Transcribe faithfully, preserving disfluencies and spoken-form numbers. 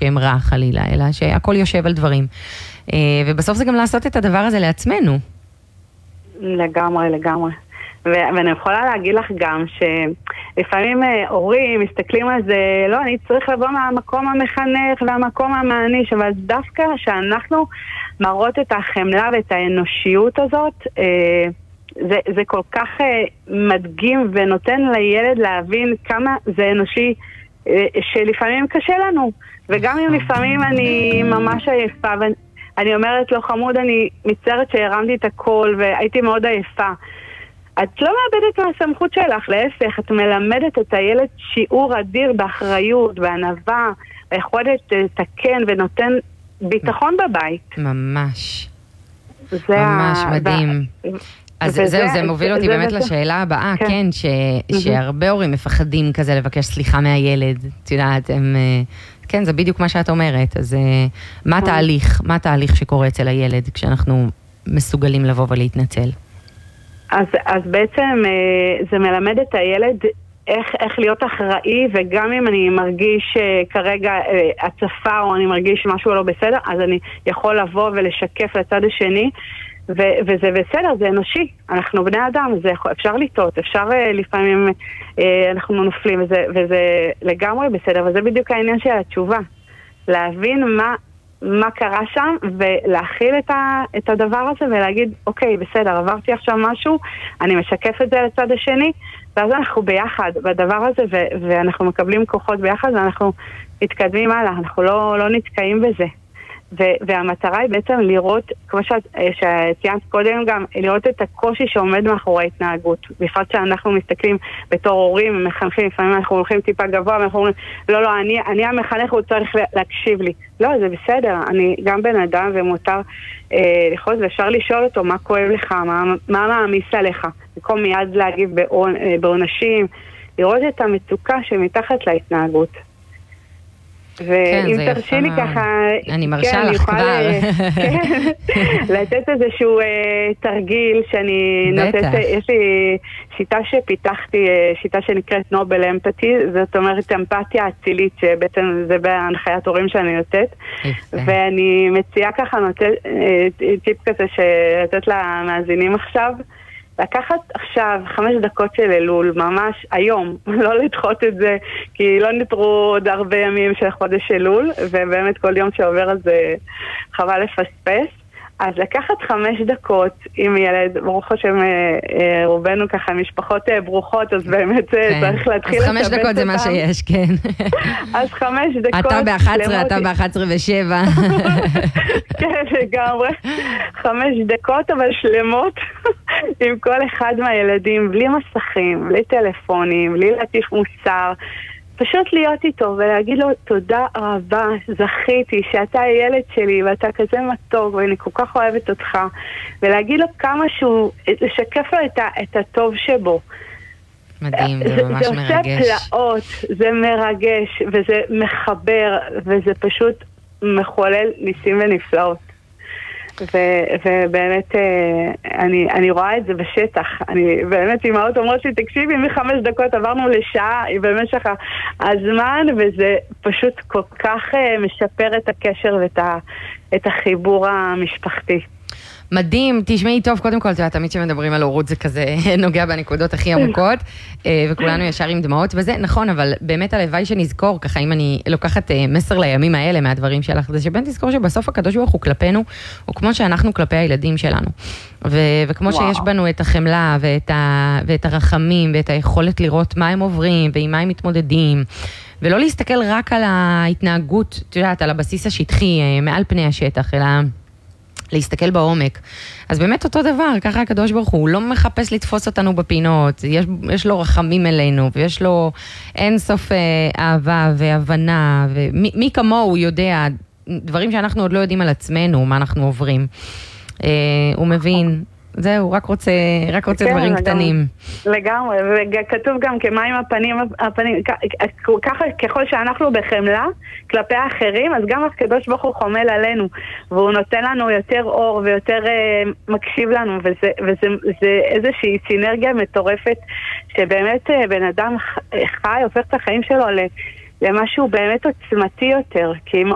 שהם רע חלילה, אלא שהכל יושב על דברים. ובסוף זה גם לעשות את הדבר הזה לעצמנו. לגמרי, לגמרי. ואני יכולה להגיד לך גם שלפעמים הורים מסתכלים על זה, לא, אני צריך לבוא מהמקום המחנך והמקום המעניש, אבל דווקא שאנחנו מראות את החמלה ואת האנושיות הזאת, זה, זה כל כך מדגים ונותן לילד להבין כמה זה אנושי, שלפעמים קשה לנו. וגם אם לפעמים אני ממש עייפה, ואני אומרת לו, חמוד, אני מצטערת שהרמתי את הכל והייתי מאוד עייפה. את לא מאבדת מהסמכות שלך, להפך, את מלמדת את הילד שיעור אדיר באחריות, בענווה, ביכולת לתקן ונותן ביטחון בבית. ממש. ממש מדהים. אז זהו, זה מוביל אותי באמת לשאלה הבאה, כן, שהרבה הורים מפחדים כזה לבקש סליחה מהילד. את יודעת, הם... כן, זה בדיוק מה שאת אומרת. אז מה התהליך? מה התהליך שקורה אצל הילד כשאנחנו מסוגלים לבוא ולהתנצל? אז, אז בעצם זה מלמד את הילד איך, איך להיות אחראי, וגם אם אני מרגיש כרגע הצפה או אני מרגיש משהו לא בסדר, אז אני יכול לבוא ולשקף לצד השני, ו- וזה בסדר, זה אנושי, אנחנו בני אדם, זה יכול, אפשר לטעות, אפשר לפעמים אנחנו נופלים, וזה, וזה לגמרי בסדר, וזה בדיוק העניין של התשובה, להבין מה מה קרה שם, ולהכיל את, ה, את הדבר הזה, ולהגיד, אוקיי, בסדר, עברתי עכשיו משהו, אני משקף את זה לצד השני, ואז אנחנו ביחד בדבר הזה, ו, ואנחנו מקבלים כוחות ביחד, ואנחנו מתקדמים הלאה, אנחנו לא, לא נתקעים בזה. ו- והמטרה היא בעצם לראות, כמו שציינת קודם גם, לראות את הקושי שעומד מאחורי ההתנהגות. בפרט שאנחנו מסתכלים בתור הורים, מחנכים, לפעמים אנחנו הולכים טיפה גבוה, ואנחנו אומרים, לא, לא, אני, אני המחנך, הוא צריך להקשיב לי. לא, זה בסדר, אני גם בן אדם ומותר אה, לחוץ, ואפשר לשאול אותו מה כואב לך, מה, מה מעמיס עליך. במקום מיד להגיב בעונשים, לראות את המצוקה שמתחת להתנהגות. ואם תרשי לי ככה, אני מרשה לך כבר לתת איזשהו תרגיל שאני נותנת, יש לי שיטה שפיתחתי, שיטה שנקראת נובל אמפתי, זאת אומרת אמפתיה אצילית, שבעצם זה בהנחיית הורים שאני נותנת, ואני מציעה ככה טיפ כזה שלתת למאזינים עכשיו, לקחת עכשיו חמש דקות של אלול, ממש היום, לא לדחות את זה, כי לא נתרו עוד הרבה ימים של חודש אלול, ובאמת כל יום שעובר אז חבל לפספס. אז לקחת חמש דקות עם ילד, ברוך השם רובנו ככה משפחות ברוכות, אז באמת צריך להתחיל... אז חמש דקות זה מה שיש, כן. אז חמש דקות... אתה ב-אחת עשרה, אתה ב-אחת עשרה ושבע. כן, לגמרי. חמש דקות אבל שלמות, עם כל אחד מהילדים, בלי מסכים, בלי טלפונים, בלי להטיף מוסר, פשוט להיות איתו ולהגיד לו תודה רבה, זכיתי שאתה הילד שלי ואתה כזה מתוק ואני כל כך אוהבת אותך, ולהגיד לו כמה שהוא, לשקף לו את, ה, את הטוב שבו. מדהים, זה ממש זה מרגש. זה עושה פלאות, זה מרגש וזה מחבר וזה פשוט מחולל ניסים ונפלאות. ו- ובאמת אני, אני רואה את זה בשטח. אני באמת, אמהות אומרות לי, תקשיבי, מחמש דקות עברנו לשעה במשך הזמן, וזה פשוט כל כך משפר את הקשר ואת ה- את החיבור המשפחתי. מדהים, תשמעי טוב, קודם כל, תמיד שמדברים על הורות זה כזה נוגע בנקודות הכי עמוקות, וכולנו ישר עם דמעות, וזה נכון, אבל באמת הלוואי שנזכור, ככה אם אני לוקחת מסר לימים האלה מהדברים שלך, זה שבין תזכור שבסוף הקדוש ברוך הוא כלפינו, הוא כמו שאנחנו כלפי הילדים שלנו, ו- וכמו וואו. שיש בנו את החמלה, ואת, ה- ואת הרחמים, ואת היכולת לראות מה הם עוברים, ועם מה הם מתמודדים, ולא להסתכל רק על ההתנהגות, את יודעת, על הבסיס השטחי, מעל פני השטח, אלא להסתכל בעומק. אז באמת אותו דבר, ככה הקדוש ברוך הוא, הוא לא מחפש לתפוס אותנו בפינות, יש, יש לו רחמים אלינו, ויש לו אין סוף אהבה והבנה, ומי מי כמוהו יודע דברים שאנחנו עוד לא יודעים על עצמנו, מה אנחנו עוברים. אה, הוא מבין, זהו, רק רוצה, רק רוצה כן, דברים לגמרי, קטנים. לגמרי, וכתוב גם כמים הפנים, הפנים, ככה ככל שאנחנו בחמלה כלפי האחרים, אז גם הקדוש ברוך הוא חומל עלינו, והוא נותן לנו יותר אור ויותר uh, מקשיב לנו, וזה, וזה זה איזושהי סינרגיה מטורפת, שבאמת uh, בן אדם חי, הופך את החיים שלו ל... למשהו באמת עוצמתי יותר, כי אם